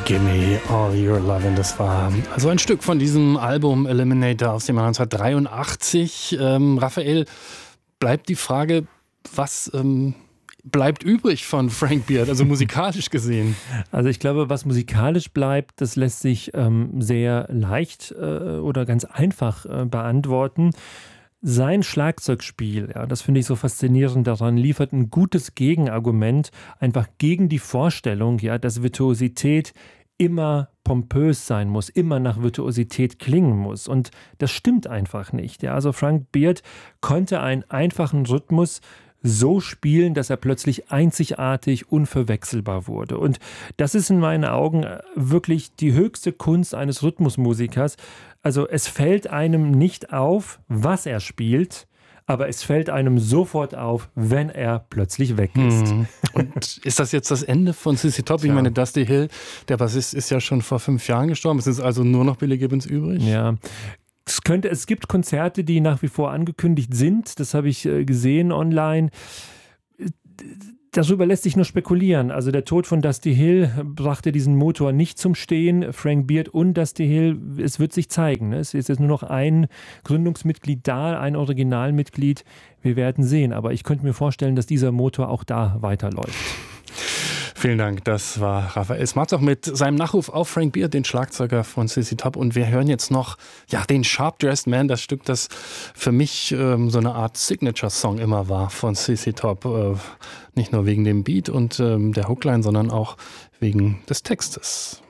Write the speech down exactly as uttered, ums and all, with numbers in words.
Gimme All Your Lovin', das war also ein Stück von diesem Album Eliminator aus dem Jahr neunzehnhundertdreiundachtzig. Ähm, Raphael, bleibt die Frage, was ähm, bleibt übrig von Frank Beard, also musikalisch gesehen? Also ich glaube, was musikalisch bleibt, das lässt sich ähm, sehr leicht äh, oder ganz einfach äh, beantworten. Sein Schlagzeugspiel, ja, das finde ich so faszinierend daran, liefert ein gutes Gegenargument, einfach gegen die Vorstellung, ja, dass Virtuosität immer pompös sein muss, immer nach Virtuosität klingen muss. Und das stimmt einfach nicht. Ja. Also Frank Beard konnte einen einfachen Rhythmus so spielen, dass er plötzlich einzigartig, unverwechselbar wurde. Und das ist in meinen Augen wirklich die höchste Kunst eines Rhythmusmusikers. Also es fällt einem nicht auf, was er spielt, aber es fällt einem sofort auf, wenn er plötzlich weg ist. Hm. Und ist das jetzt das Ende von C C Top? Ich meine, Dusty Hill, der Bassist, ist ja schon vor fünf Jahren gestorben. Es ist also nur noch Billy Gibbons übrig? Ja. Es, könnte, es gibt Konzerte, die nach wie vor angekündigt sind. Das habe ich äh, gesehen online. Darüber lässt sich nur spekulieren. Also der Tod von Dusty Hill brachte diesen Motor nicht zum Stehen. Frank Beard und Dusty Hill, es wird sich zeigen. Ne? Es ist jetzt nur noch ein Gründungsmitglied da, ein Originalmitglied. Wir werden sehen. Aber ich könnte mir vorstellen, dass dieser Motor auch da weiterläuft. Vielen Dank, das war Raphael Smartsoch mit seinem Nachruf auf Frank Beard, den Schlagzeuger von C C Top. Und wir hören jetzt noch ja, den Sharp Dressed Man, das Stück, das für mich ähm, so eine Art Signature-Song immer war von C C Top. Äh, nicht nur wegen dem Beat und ähm, der Hookline, sondern auch wegen des Textes.